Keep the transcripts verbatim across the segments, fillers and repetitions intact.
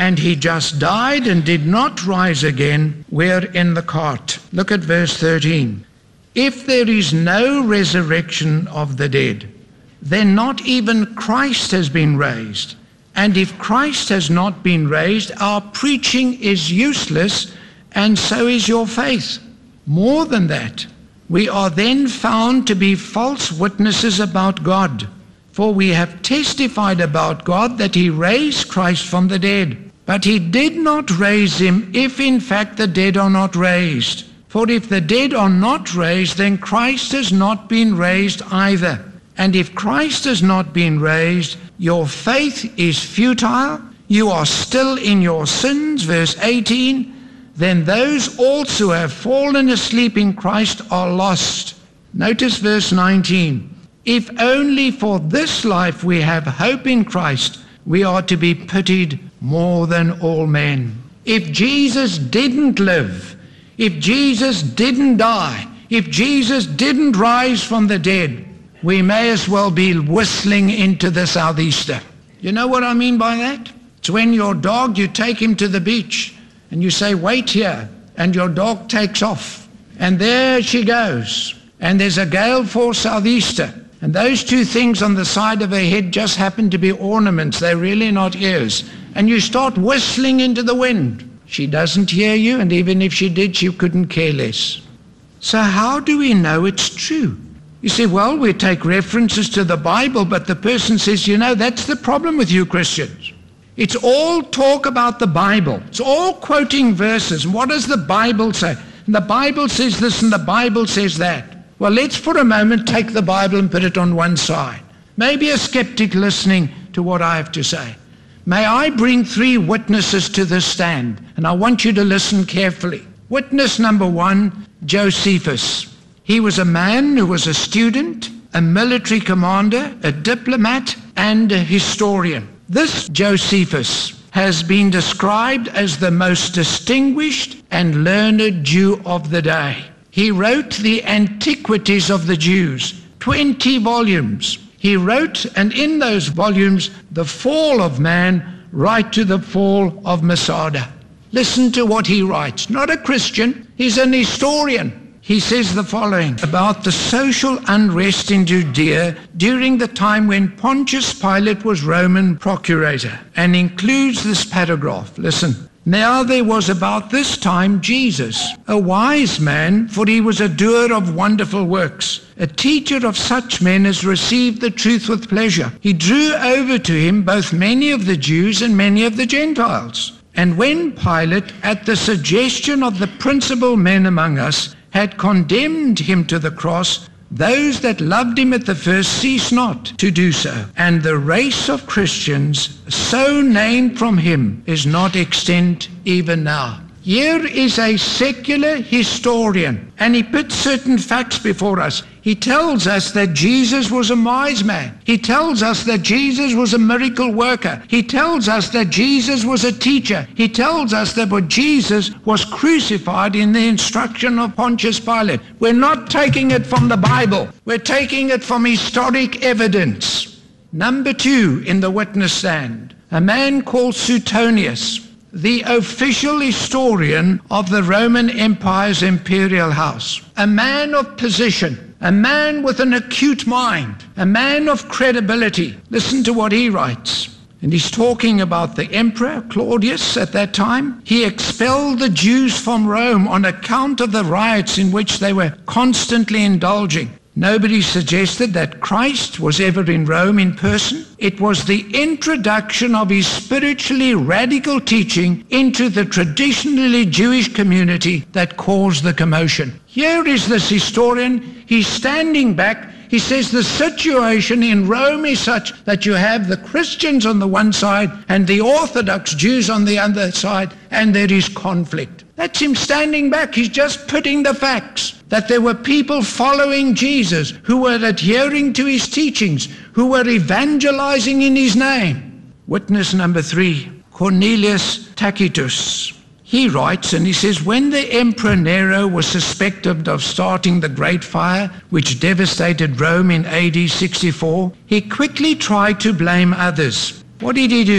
and he just died and did not rise again, we're in the cart. Look at verse thirteen. If there is no resurrection of the dead, then not even Christ has been raised. And if Christ has not been raised, our preaching is useless, and so is your faith. More than that, we are then found to be false witnesses about God. For we have testified about God that he raised Christ from the dead. But he did not raise him if in fact the dead are not raised. For if the dead are not raised, then Christ has not been raised either. And if Christ has not been raised, your faith is futile, you are still in your sins, verse eighteen, then those also who have fallen asleep in Christ are lost. Notice verse nineteen. If only for this life we have hope in Christ, we are to be pitied more than all men. If Jesus didn't live, if Jesus didn't die, if Jesus didn't rise from the dead, we may as well be whistling into the southeaster. You know what I mean by that? It's when your dog, you take him to the beach and you say, wait here, and your dog takes off. And there she goes. And there's a gale force southeaster. And those two things on the side of her head just happen to be ornaments. They're really not ears. And you start whistling into the wind. She doesn't hear you, and even if she did, she couldn't care less. So how do we know it's true? You say, well, we take references to the Bible, but the person says, you know, that's the problem with you Christians. It's all talk about the Bible. It's all quoting verses. And what does the Bible say? And the Bible says this and the Bible says that. Well, let's for a moment take the Bible and put it on one side. Maybe a skeptic listening to what I have to say. May I bring three witnesses to the stand? And I want you to listen carefully. Witness number one, Josephus. He was a man who was a student, a military commander, a diplomat, and a historian. This Josephus has been described as the most distinguished and learned Jew of the day. He wrote the Antiquities of the Jews, twenty volumes. He wrote, and in those volumes, the fall of man right to the fall of Masada. Listen to what he writes. Not a Christian, he's an historian. He says the following about the social unrest in Judea during the time when Pontius Pilate was Roman procurator, and includes this paragraph. Listen. Now there was about this time Jesus, a wise man, for he was a doer of wonderful works, a teacher of such men as received the truth with pleasure. He drew over to him both many of the Jews and many of the Gentiles. And when Pilate, at the suggestion of the principal men among us, had condemned him to the cross, those that loved him at the first ceased not to do so. And the race of Christians, so named from him, is not extant even now. Here is a secular historian, and he puts certain facts before us. He tells us that Jesus was a wise man. He tells us that Jesus was a miracle worker. He tells us that Jesus was a teacher. He tells us that Jesus was crucified in the instruction of Pontius Pilate. We're not taking it from the Bible. We're taking it from historic evidence. Number two in the witness stand, a man called Suetonius, the official historian of the Roman Empire's imperial house, a man of position, a man with an acute mind, a man of credibility. Listen to what he writes. And he's talking about the emperor, Claudius, at that time. He expelled the Jews from Rome on account of the riots in which they were constantly indulging. Nobody suggested that Christ was ever in Rome in person. It was the introduction of his spiritually radical teaching into the traditionally Jewish community that caused the commotion. Here is this historian. He's standing back. He says the situation in Rome is such that you have the Christians on the one side and the Orthodox Jews on the other side, and there is conflict. That's him standing back. He's just putting the facts that there were people following Jesus who were adhering to his teachings, who were evangelizing in his name. Witness number three, Cornelius Tacitus. He writes, and he says, when the Emperor Nero was suspected of starting the Great Fire, which devastated Rome in A D sixty-four, he quickly tried to blame others. What did he do?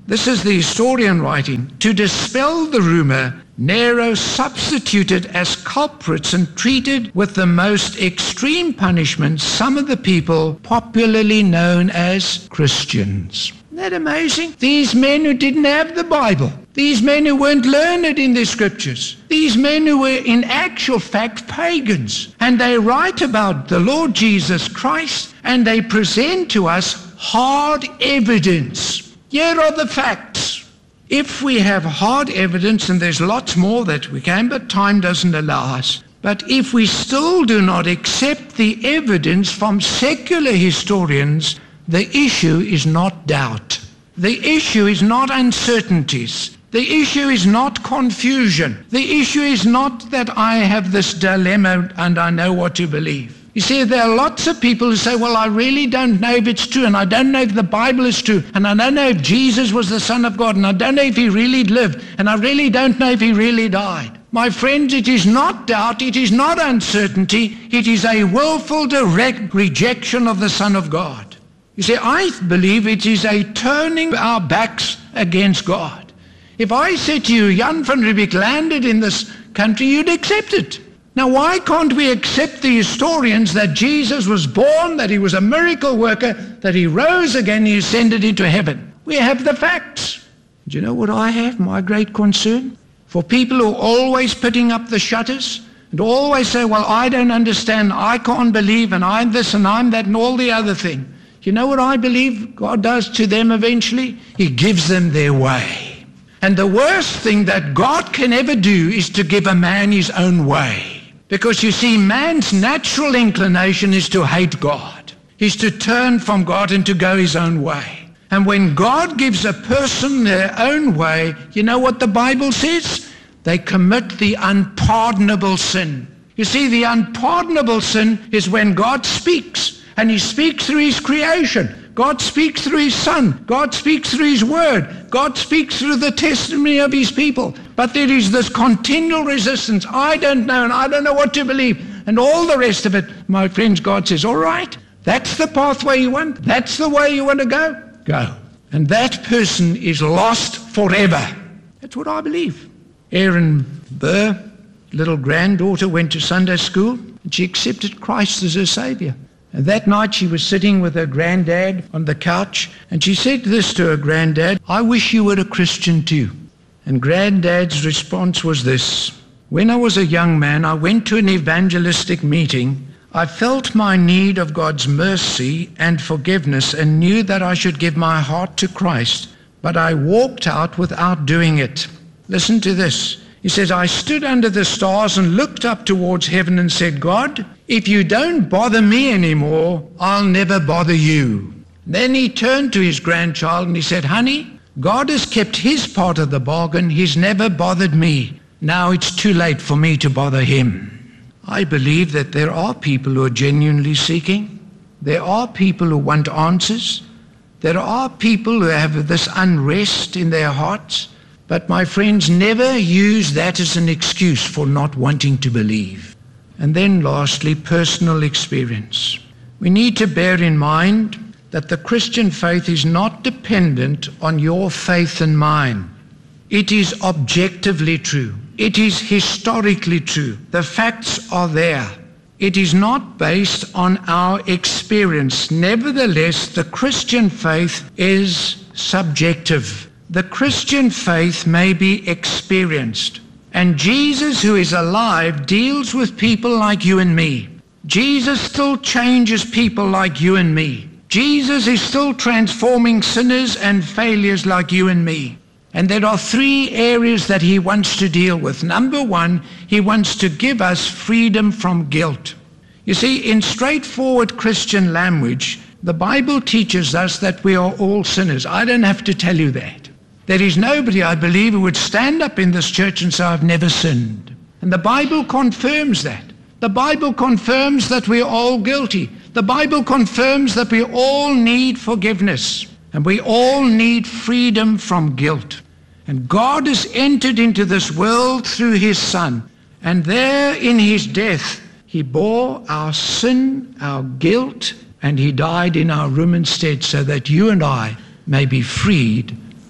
This is the historian writing. To dispel the rumor, Nero substituted as culprits and treated with the most extreme punishment some of the people popularly known as Christians. Isn't that amazing? These men who didn't have the Bible, these men who weren't learned in the scriptures, these men who were in actual fact pagans, and they write about the Lord Jesus Christ and they present to us hard evidence. Here are the facts. If we have hard evidence, and there's lots more that we can, but time doesn't allow us, but if we still do not accept the evidence from secular historians, the issue is not doubt. The issue is not uncertainties. The issue is not confusion. The issue is not that I have this dilemma and I know what to believe. You see, there are lots of people who say, well, I really don't know if it's true, and I don't know if the Bible is true, and I don't know if Jesus was the Son of God, and I don't know if he really lived, and I really don't know if he really died. My friends, it is not doubt, it is not uncertainty, it is a willful, direct rejection of the Son of God. You see, I believe it is a turning our backs against God. If I said to you, Jan van Riebeeck landed in this country, you'd accept it. Now, why can't we accept the historians that Jesus was born, that he was a miracle worker, that he rose again, he ascended into heaven? We have the facts. Do you know what I have, my great concern? For people who are always putting up the shutters and always say, well, I don't understand, I can't believe, and I'm this and I'm that and all the other thing. You know what I believe God does to them eventually? He gives them their way. And the worst thing that God can ever do is to give a man his own way. Because you see, man's natural inclination is to hate God. Is to turn from God and to go his own way. And when God gives a person their own way, you know what the Bible says? They commit the unpardonable sin. You see, the unpardonable sin is when God speaks, and he speaks through his creation. God speaks through his Son. God speaks through his Word. God speaks through the testimony of his people. But there is this continual resistance. I don't know, and I don't know what to believe, and all the rest of it. My friends, God says, all right, that's the pathway you want. That's the way you want to go. Go. And that person is lost forever. That's what I believe. Erin Burr, little granddaughter, went to Sunday school, and she accepted Christ as her Savior. And that night she was sitting with her granddad on the couch, and she said this to her granddad, I wish you were a Christian too. And granddad's response was this, when I was a young man, I went to an evangelistic meeting. I felt my need of God's mercy and forgiveness and knew that I should give my heart to Christ, but I walked out without doing it. Listen to this. He says, I stood under the stars and looked up towards heaven and said, God, if you don't bother me anymore, I'll never bother you. Then he turned to his grandchild and he said, honey, God has kept his part of the bargain. He's never bothered me. Now it's too late for me to bother him. I believe that there are people who are genuinely seeking. There are people who want answers. There are people who have this unrest in their hearts. But my friends, never use that as an excuse for not wanting to believe. And then lastly, personal experience. We need to bear in mind that the Christian faith is not dependent on your faith and mine. It is objectively true. It is historically true. The facts are there. It is not based on our experience. Nevertheless, the Christian faith is subjective. The Christian faith may be experienced. And Jesus, who is alive, deals with people like you and me. Jesus still changes people like you and me. Jesus is still transforming sinners and failures like you and me. And there are three areas that he wants to deal with. Number one, he wants to give us freedom from guilt. You see, in straightforward Christian language, the Bible teaches us that we are all sinners. I don't have to tell you that. There is nobody, I believe, who would stand up in this church and say, I've never sinned. And the Bible confirms that. The Bible confirms that we are all guilty. The Bible confirms that we all need forgiveness. And we all need freedom from guilt. And God has entered into this world through his Son. And there in his death, he bore our sin, our guilt, and he died in our room instead so that you and I may be freed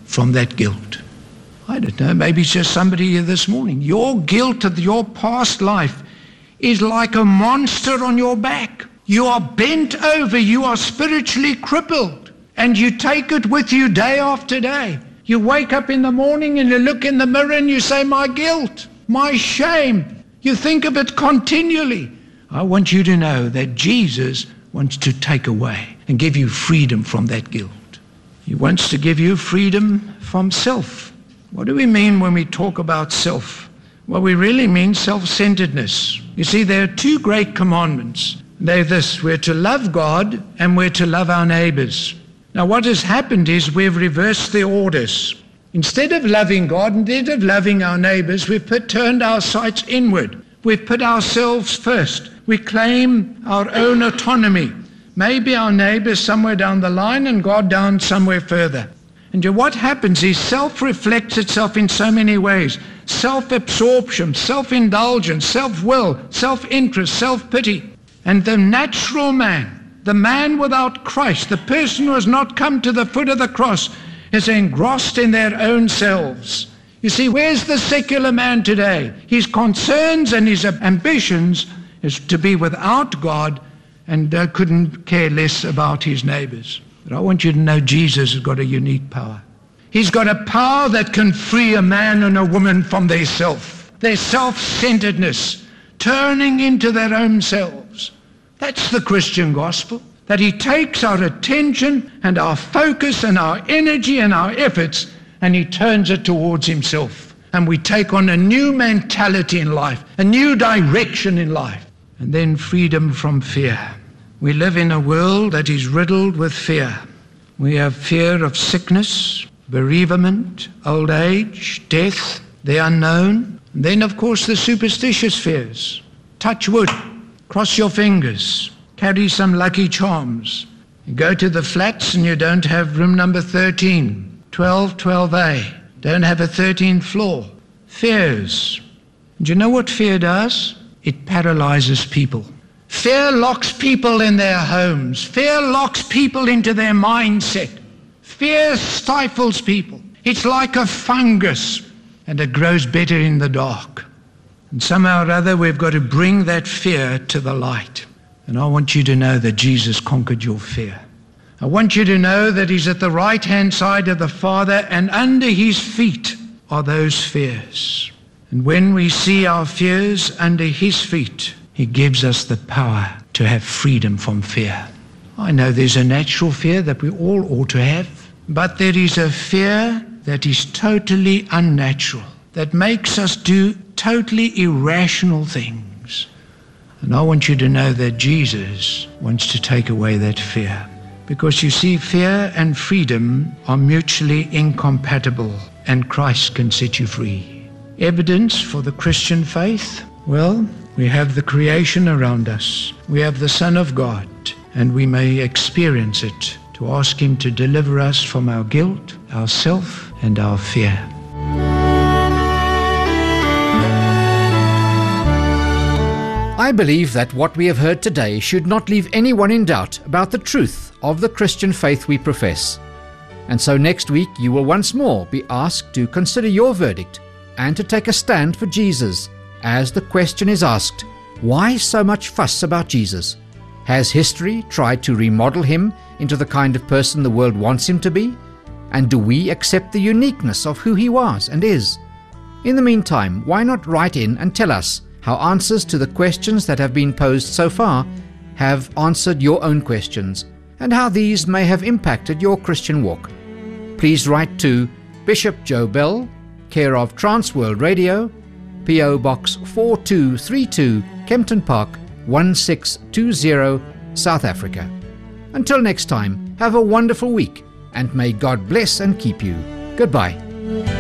from that guilt? I don't know, maybe it's just somebody here this morning. Your guilt of your past life is like a monster on your back. You are bent over, you are spiritually crippled, and you take it with you day after day. You wake up in the morning and you look in the mirror and you say, my guilt, my shame. You think of it continually. I want you to know that Jesus wants to take away and give you freedom from that guilt. He wants to give you freedom from self. What do we mean when we talk about self? Well, we really mean self-centeredness. You see, there are two great commandments. They're this: we're to love God and we're to love our neighbors. Now, what has happened is we've reversed the orders. Instead of loving God, instead of loving our neighbors, we've put, turned our sights inward. We've put ourselves first. We claim our own autonomy. Maybe our neighbor's somewhere down the line and God down somewhere further. And what happens is self reflects itself in so many ways. Self-absorption, self-indulgence, self-will, self-interest, self-pity. And the natural man, the man without Christ, the person who has not come to the foot of the cross, is engrossed in their own selves. You see, where's the secular man today? His concerns and his ambitions is to be without God and uh, couldn't care less about his neighbors. But I want you to know Jesus has got a unique power. He's got a power that can free a man and a woman from their self, their self-centeredness, turning into their own selves. That's the Christian gospel, that he takes our attention and our focus and our energy and our efforts and he turns it towards himself. And we take on a new mentality in life, a new direction in life. And then freedom from fear. We live in a world that is riddled with fear. We have fear of sickness, bereavement, old age, death, the unknown. And then, of course, the superstitious fears. Touch wood, cross your fingers, carry some lucky charms. You go to the flats and you don't have room number thirteen, twelve, twelve A. Don't have a thirteenth floor. Fears. Do you know what fear does? It paralyzes people. Fear locks people in their homes. Fear locks people into their mindset. Fear stifles people. It's like a fungus, and it grows better in the dark. And somehow or other, we've got to bring that fear to the light. And I want you to know that Jesus conquered your fear. I want you to know that he's at the right-hand side of the Father, and under his feet are those fears. And when we see our fears under his feet, he gives us the power to have freedom from fear. I know there's a natural fear that we all ought to have, but there is a fear that is totally unnatural, that makes us do totally irrational things. And I want you to know that Jesus wants to take away that fear. Because you see, fear and freedom are mutually incompatible, and Christ can set you free. Evidence for the Christian faith? Well, we have the creation around us. We have the Son of God, and we may experience it to ask him to deliver us from our guilt, our self, and our fear. I believe that what we have heard today should not leave anyone in doubt about the truth of the Christian faith we profess. And so next week you will once more be asked to consider your verdict and to take a stand for Jesus, as the question is asked, why so much fuss about Jesus? Has history tried to remodel him into the kind of person the world wants him to be? And do we accept the uniqueness of who he was and is? In the meantime, why not write in and tell us how answers to the questions that have been posed so far have answered your own questions, and how these may have impacted your Christian walk. Please write to Bishop Joe Bell, care of Transworld Radio, P O Box four two three two, Kempton Park, one six two zero, South Africa. Until next time, have a wonderful week, and may God bless and keep you. Goodbye.